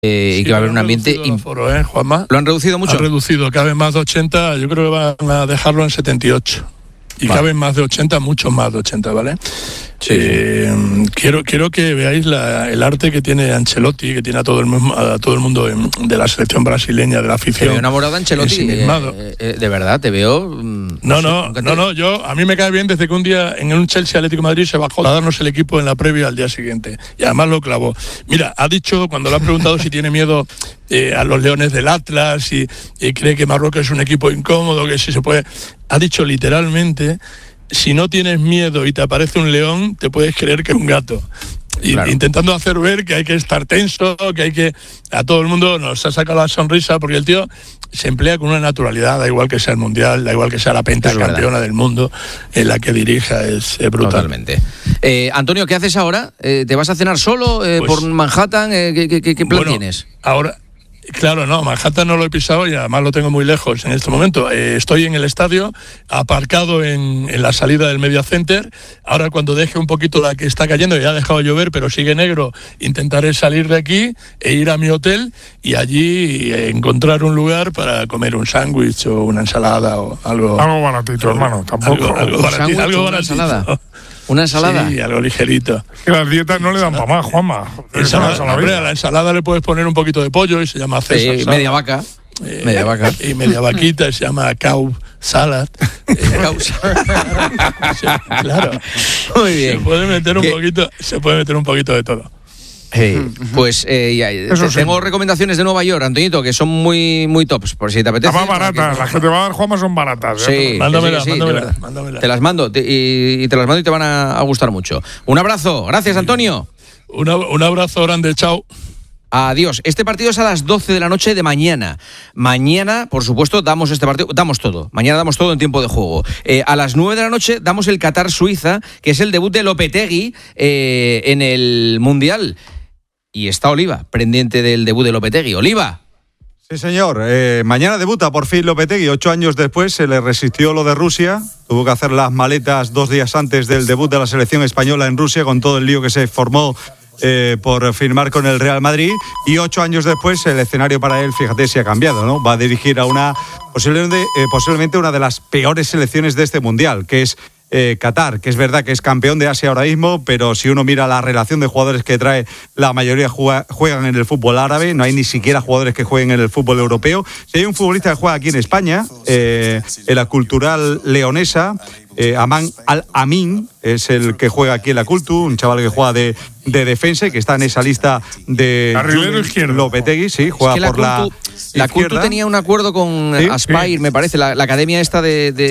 y que va a haber un ambiente... Aforo, Juanma. ¿Lo han reducido mucho? Han reducido, caben más de 80, yo creo que van a dejarlo en 78. Y caben más de 80, muchos más de 80, ¿vale? Sí. Quiero que veáis el arte que tiene Ancelotti, que tiene a todo el mundo de la selección brasileña, de la afición. Te veo enamorado de Ancelotti, de verdad, te veo... No, a mí me cae bien desde que un día en un Chelsea Atlético de Madrid se bajó a darnos el equipo en la previa al día siguiente. Y además lo clavó. Mira, ha dicho, cuando le han preguntado si tiene miedo a los Leones del Atlas y cree que Marruecos es un equipo incómodo, que si se puede... Ha dicho literalmente... Si no tienes miedo y te aparece un león, te puedes creer que es un gato. Claro. Intentando hacer ver que hay que estar tenso, que hay que... A todo el mundo nos ha sacado la sonrisa, porque el tío se emplea con una naturalidad, da igual que sea el Mundial, da igual que sea la pentacampeona del mundo en la que dirija, es brutal. Totalmente. Antonio, ¿qué haces ahora? ¿Te vas a cenar solo por Manhattan? ¿Qué plan tienes? Ahora... Claro, no, Manhattan no lo he pisado y además lo tengo muy lejos en este momento. Estoy en el estadio, aparcado en la salida del Media Center. Ahora cuando deje un poquito la que está cayendo, ya ha dejado de llover, pero sigue negro, intentaré salir de aquí e ir a mi hotel y allí encontrar un lugar para comer un sándwich o una ensalada o algo. Algo baratito, hermano, tampoco. Algo baratito. ¿Una ensalada? ¿Una ensalada? Sí, algo ligerito. Que las dietas no le dan para más, Juanma. A la ensalada le puedes poner un poquito de pollo y se llama César. Sí, media vaca. Media vaca. Y media vaquita y se llama cow salad. Claro. Muy bien. Se puede meter un poquito de todo. Pues tengo recomendaciones de Nueva York, Antoñito, que son muy, muy tops, por si te apetece. Las más baratas, las que te va a dar Juanma son baratas. Sí, mándamela. Te las mando y te te van a gustar mucho. Un abrazo, gracias Antonio. Un abrazo grande, chao. Adiós. Este partido es a las 12 de la noche de mañana. Mañana, por supuesto, damos este partido, damos todo. Mañana damos todo en tiempo de juego. A las 9 de la noche damos el Qatar-Suiza, que es el debut de Lopetegui en el Mundial. Y está Oliva, pendiente del debut de Lopetegui. Oliva. Sí, señor. Mañana debuta por fin Lopetegui. 8 años después se le resistió lo de Rusia. Tuvo que hacer las maletas 2 días antes del debut de la selección española en Rusia, con todo el lío que se formó por firmar con el Real Madrid. Y 8 años después el escenario para él, fíjate, se ha cambiado, ¿no? Va a dirigir a una posiblemente una de las peores selecciones de este Mundial, que es Qatar, que es verdad que es campeón de Asia ahora mismo, pero si uno mira la relación de jugadores que trae, la mayoría juegan en el fútbol árabe, no hay ni siquiera jugadores que jueguen en el fútbol europeo. Si hay un futbolista que juega aquí en España, en la Cultural leonesa, Aman Al-Amin es el que juega aquí en la Cultu, un chaval que juega de defensa y que está en esa lista de Lopetegui, sí, juega por la Cultu tenía un acuerdo con Aspire, me parece, la academia esta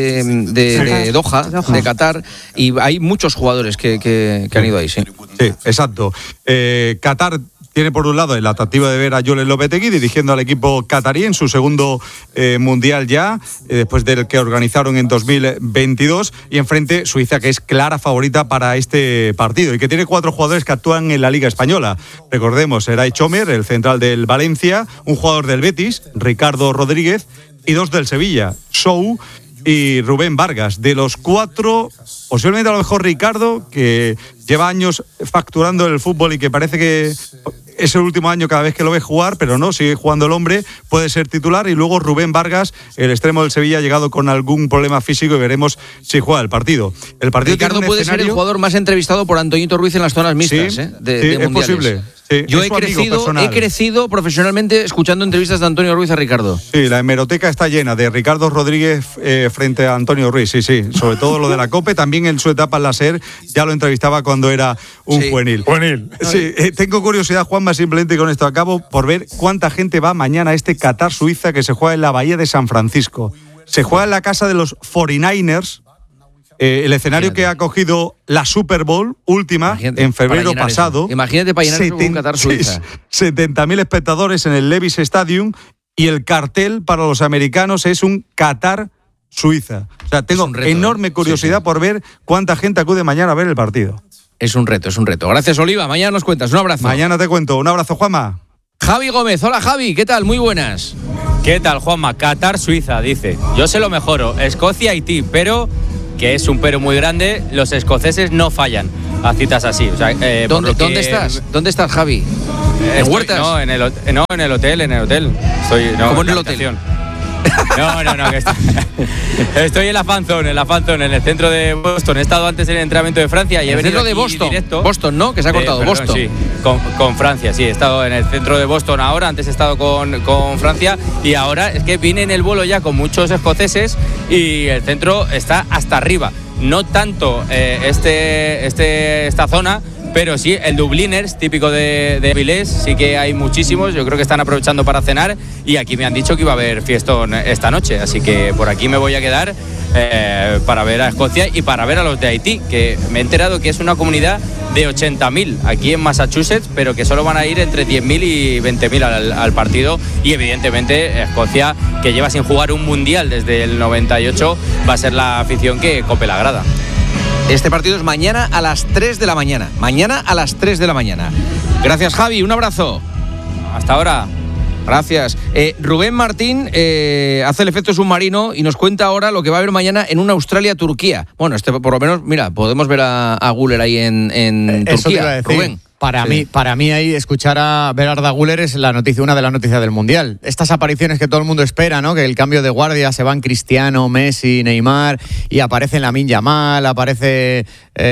de Doha, de Qatar, y hay muchos jugadores que han ido ahí, sí. Sí, exacto. Qatar tiene por un lado el atractivo de ver a Julen Lopetegui dirigiendo al equipo qatarí en su segundo mundial ya, después del que organizaron en 2022, y enfrente Suiza, que es clara favorita para este partido y que tiene 4 jugadores que actúan en la Liga Española. Recordemos, Eray Chomer, el central del Valencia, un jugador del Betis, Ricardo Rodríguez, y 2 del Sevilla, Sou y Rubén Vargas. De los 4, posiblemente a lo mejor Ricardo, que lleva años facturando el fútbol y que parece que es el último año cada vez que lo ves jugar, pero no, sigue jugando el hombre, puede ser titular. Y luego Rubén Vargas, el extremo del Sevilla, ha llegado con algún problema físico y veremos si juega el partido. Ricardo puede ser el jugador más entrevistado por Antoñito Ruiz en las zonas mixtas, sí, de es posible. Sí, yo he crecido profesionalmente escuchando entrevistas de Antonio Ruiz a Ricardo. Sí, la hemeroteca está llena de Ricardo Rodríguez frente a Antonio Ruiz, sí. Sobre todo lo de la COPE, también en su etapa en la SER, ya lo entrevistaba cuando era un juvenil. Sí, tengo curiosidad, Juanma, simplemente con esto acabo, por ver cuánta gente va mañana a este Qatar-Suiza que se juega en la Bahía de San Francisco. Se juega en la casa de los 49ers. El escenario que ha acogido la Super Bowl última en febrero pasado. Imagínate para llenar un Qatar-Suiza. 70.000 espectadores en el Levi's Stadium, y el cartel para los americanos es un Qatar-Suiza. O sea, tengo enorme curiosidad por ver cuánta gente acude mañana a ver el partido. Es un reto. Gracias, Oliva. Mañana nos cuentas. Un abrazo. Mañana te cuento. Un abrazo, Juanma. Javi Gómez. Hola, Javi. ¿Qué tal? Muy buenas. ¿Qué tal, Juanma? Qatar-Suiza, dice. Yo se lo mejoro. Escocia-Haití, pero... que es un pero muy grande, los escoceses no fallan a citas así. O sea, ¿Dónde estás? ¿Dónde estás, Javi? ¿En Huertas? No, en el hotel. ¿Cómo en el hotel? No, que estoy en la fan zone, en el centro de Boston. He estado antes en el entrenamiento de Francia y he venido centro de Boston. Directo. Boston, ¿no? Que se ha cortado. Perdón, Boston. Sí, con Francia, sí. He estado en el centro de Boston ahora, antes he estado con Francia y ahora es que vine en el vuelo ya con muchos escoceses y el centro está hasta arriba. No tanto esta zona, pero sí, el Dubliners, típico de Vilés, sí que hay muchísimos. Yo creo que están aprovechando para cenar y aquí me han dicho que iba a haber fiestón esta noche. Así que por aquí me voy a quedar para ver a Escocia y para ver a los de Haití, que me he enterado que es una comunidad de 80.000 aquí en Massachusetts, pero que solo van a ir entre 10.000 y 20.000 al partido. Y evidentemente Escocia, que lleva sin jugar un mundial desde el 98, va a ser la afición que cope la grada. Este partido es mañana a las 3 de la mañana. Mañana a las 3 de la mañana. Gracias, Javi. Un abrazo. Hasta ahora. Gracias. Rubén Martín hace el efecto submarino y nos cuenta ahora lo que va a haber mañana en una Australia-Turquía. Bueno, por lo menos, mira, podemos ver a Güler ahí en Turquía. Rubén. Para mí ahí escuchar a Arda Güler es una de las noticias del Mundial. Estas apariciones que todo el mundo espera, ¿no? Que el cambio de guardia, se van Cristiano, Messi, Neymar y aparece Lamine Yamal, aparece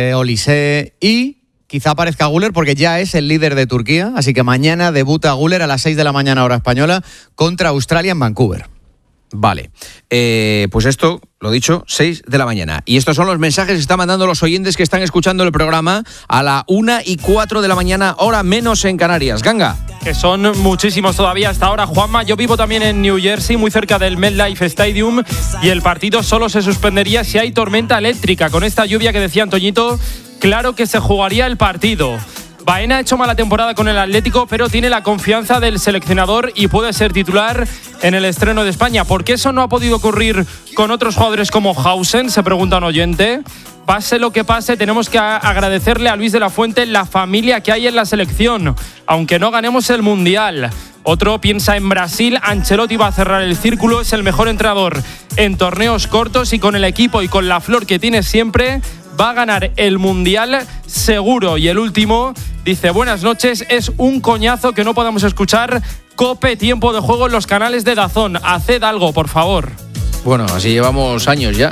Olise y quizá aparezca Güler porque ya es el líder de Turquía, así que mañana debuta Güler a las 6 de la mañana hora española contra Australia en Vancouver. Vale, pues esto, lo dicho, 6 de la mañana. Y estos son los mensajes que están mandando los oyentes que están escuchando el programa a la 1:04 de la mañana, hora menos en Canarias. Ganga. Que son muchísimos todavía hasta ahora, Juanma. Yo vivo también en New Jersey, muy cerca del MetLife Stadium, y el partido solo se suspendería si hay tormenta eléctrica. Con esta lluvia que decía Antoñito, claro que se jugaría el partido. Baena ha hecho mala temporada con el Atlético, pero tiene la confianza del seleccionador y puede ser titular en el estreno de España. ¿Por qué eso no ha podido ocurrir con otros jugadores como Hausen? Se pregunta un oyente. Pase lo que pase, tenemos que agradecerle a Luis de la Fuente la familia que hay en la selección, aunque no ganemos el Mundial. Otro piensa en Brasil, Ancelotti va a cerrar el círculo, es el mejor entrenador en torneos cortos y con el equipo y con la flor que tiene siempre, va a ganar el Mundial seguro. Y el último dice, buenas noches, es un coñazo que no podamos escuchar COPE Tiempo de Juego en los canales de DAZN. Haced algo, por favor. Bueno, así llevamos años ya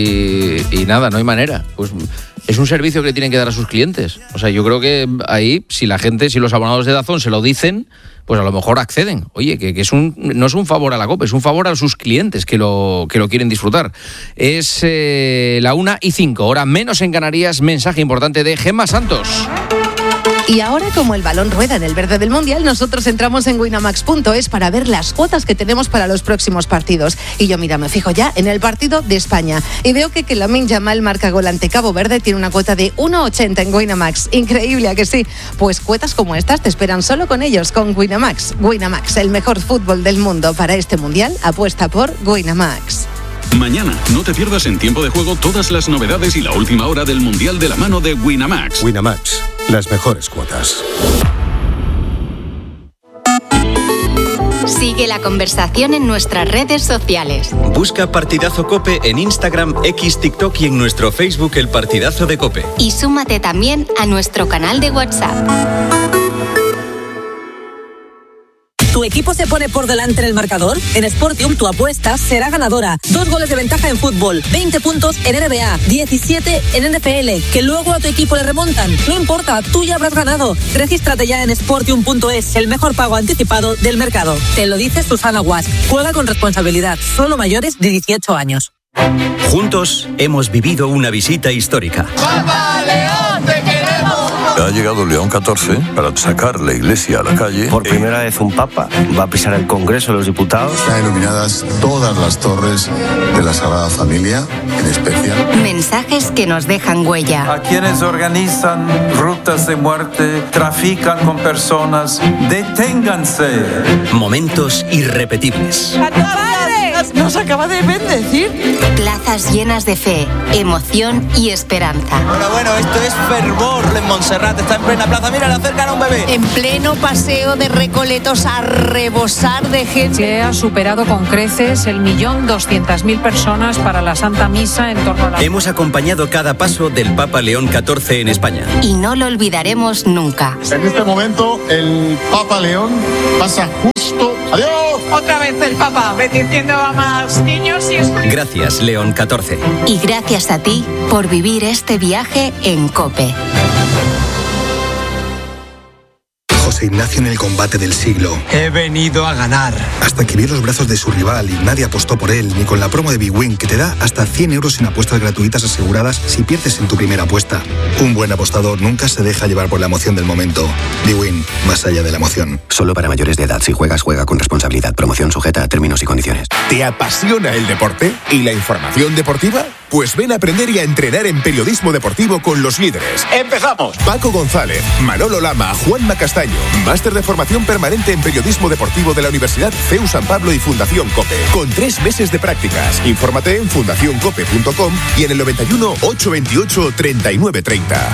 y nada, no hay manera. Pues es un servicio que le tienen que dar a sus clientes. O sea, yo creo que ahí, si los abonados de DAZN se lo dicen, pues a lo mejor acceden. Oye, que no es un favor a la COPE, es un favor a sus clientes que lo quieren disfrutar. Es la 1:05, hora menos en Canarias. Mensaje importante de Gemma Santos. Y ahora, como el balón rueda en el verde del Mundial, nosotros entramos en winamax.es para ver las cuotas que tenemos para los próximos partidos. Y yo, mira, me fijo ya en el partido de España. Y veo que Lamine Yamal marca gol ante Cabo Verde, tiene una cuota de 1,80 en Winamax. Increíble, ¿a que sí? Pues cuotas como estas te esperan solo con ellos, con Winamax. Winamax, el mejor fútbol del mundo para este Mundial, apuesta por Winamax. Mañana, no te pierdas en Tiempo de Juego todas las novedades y la última hora del Mundial de la mano de Winamax. Winamax, las mejores cuotas. Sigue la conversación en nuestras redes sociales. Busca Partidazo COPE en Instagram, X, TikTok y en nuestro Facebook El Partidazo de COPE. Y súmate también a nuestro canal de WhatsApp. ¿Tu equipo se pone por delante en el marcador? En Sportium tu apuesta será ganadora. 2 goles de ventaja en fútbol, 20 puntos en NBA, 17 en NFL, que luego a tu equipo le remontan. No importa, tú ya habrás ganado. Regístrate ya en Sportium.es, el mejor pago anticipado del mercado. Te lo dice Susana Guas. Juega con responsabilidad, solo mayores de 18 años. Juntos hemos vivido una visita histórica. ¡Papa León, te queremos! Ha llegado León XIV para sacar la iglesia a la calle. Por primera vez un papa va a pisar el Congreso de los Diputados. Están iluminadas todas las torres de la Sagrada Familia, en especial. Mensajes que nos dejan huella. A quienes organizan rutas de muerte, trafican con personas, deténganse. Momentos irrepetibles. ¡Padre! Díaz nos acaba de bendecir. Plazas llenas de fe, emoción y esperanza. Bueno, esto es fervor en Montserrat. Está en plena plaza. Mira, le acercan a un bebé. En pleno paseo de Recoletos a rebosar de gente. Se ha superado con creces el 1.200.000 personas para la Santa Misa en torno a la... Hemos acompañado cada paso del Papa León XIV en España. Y no lo olvidaremos nunca. En este momento, el Papa León pasa justo... ¡Adiós! Otra vez el Papa, bendiciendo a más niños y... Gracias, León XIV. Y gracias a ti por vivir este viaje en COPE. José Ignacio en el combate del siglo. He venido a ganar. Hasta que vio los brazos de su rival y nadie apostó por él, ni con la promo de bwin que te da hasta 100 euros en apuestas gratuitas aseguradas si pierdes en tu primera apuesta. Un buen apostador nunca se deja llevar por la emoción del momento. bwin, más allá de la emoción. Solo para mayores de edad. Si juegas, juega con responsabilidad. Promoción sujeta a términos y condiciones. ¿Te apasiona el deporte y la información deportiva? Pues ven a aprender y a entrenar en periodismo deportivo con los líderes. ¡Empezamos! Paco González, Manolo Lama, Juanma Castaño. Máster de formación permanente en periodismo deportivo de la Universidad CEU San Pablo y Fundación COPE. Con 3 meses de prácticas. Infórmate en fundacioncope.com y en el 91 828 3930.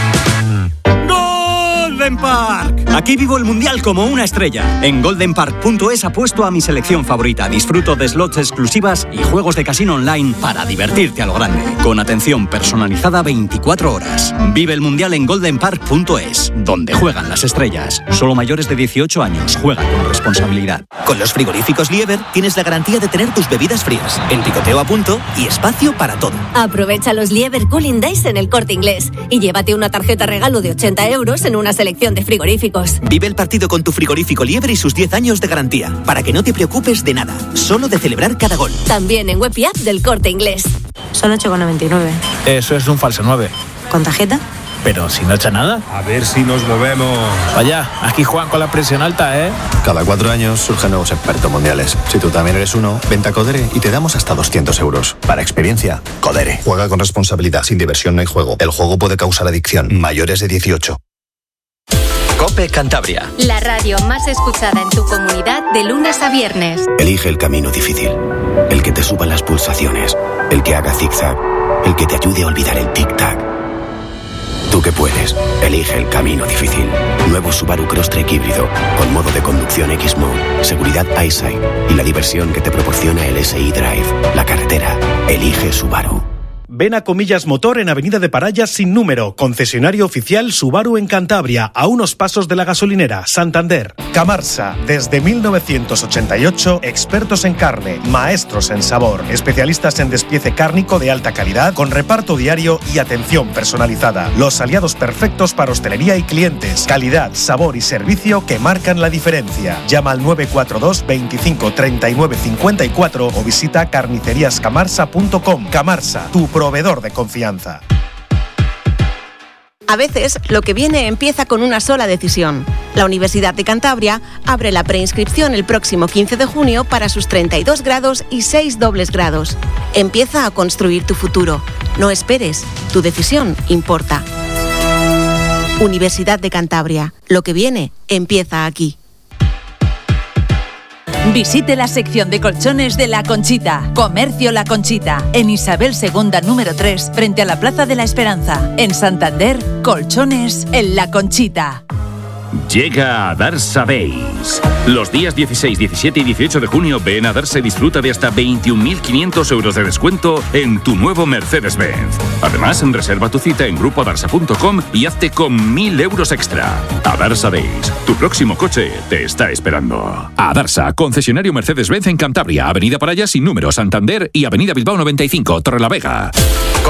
Golden Park. Aquí vivo el mundial como una estrella. En goldenpark.es apuesto a mi selección favorita. Disfruto de slots exclusivas y juegos de casino online para divertirte a lo grande. Con atención personalizada 24 horas. Vive el mundial en goldenpark.es, donde juegan las estrellas. Solo mayores de 18 años. Juega con responsabilidad. Con los frigoríficos Lieber tienes la garantía de tener tus bebidas frías, el picoteo a punto y espacio para todo. Aprovecha los Lieber Cooling Days en El Corte Inglés y llévate una tarjeta regalo de 80 euros en una selección de frigoríficos. Vive el partido con tu frigorífico Lieber y sus 10 años de garantía, para que no te preocupes de nada, solo de celebrar cada gol. También en web y app del Corte Inglés. Son 8,99. Eso es un falso 9. ¿Con tarjeta? Pero si no echa nada. A ver si nos movemos. Vaya, aquí juegan con la presión alta, ¿eh? Cada 4 años surgen nuevos expertos mundiales. Si tú también eres uno, vente a Codere y te damos hasta 200 euros. Para experiencia, Codere. Juega con responsabilidad. Sin diversión no hay juego. El juego puede causar adicción. Mayores de 18. COPE Cantabria. La radio más escuchada en tu comunidad de lunes a viernes. Elige el camino difícil. El que te suba las pulsaciones. El que haga zigzag. El que te ayude a olvidar el tic-tac. Tú que puedes, elige el camino difícil. Nuevo Subaru Crosstrek híbrido, con modo de conducción X-Mode, seguridad EyeSight y la diversión que te proporciona el SI Drive. La carretera, elige Subaru. Ven a Comillas Motor en Avenida de Parayas sin número, concesionario oficial Subaru en Cantabria, a unos pasos de la gasolinera, Santander. Camarsa, desde 1988, expertos en carne, maestros en sabor, especialistas en despiece cárnico de alta calidad, con reparto diario y atención personalizada. Los aliados perfectos para hostelería y clientes, calidad, sabor y servicio que marcan la diferencia. Llama al 942 25 39 54 o visita carniceriascamarsa.com. Camarsa, tu proveedor de confianza. A veces, lo que viene empieza con una sola decisión. La Universidad de Cantabria abre la preinscripción el próximo 15 de junio para sus 32 grados y 6 dobles grados. Empieza a construir tu futuro. No esperes, tu decisión importa. Universidad de Cantabria. Lo que viene empieza aquí. Visite la sección de colchones de La Conchita. Comercio La Conchita. En Isabel II número 3, frente a la Plaza de la Esperanza. En Santander, colchones en La Conchita. Llega a Darsa Days. Los días 16, 17 y 18 de junio ven a Darsa y disfruta de hasta 21.500 euros de descuento en tu nuevo Mercedes-Benz. Además, reserva tu cita en grupodarsa.com y hazte con 1.000 euros extra. A Darsa Days, tu próximo coche te está esperando. A Darsa, concesionario Mercedes-Benz en Cantabria, Avenida Parayas sin número, Santander y Avenida Bilbao 95, Torrelavega.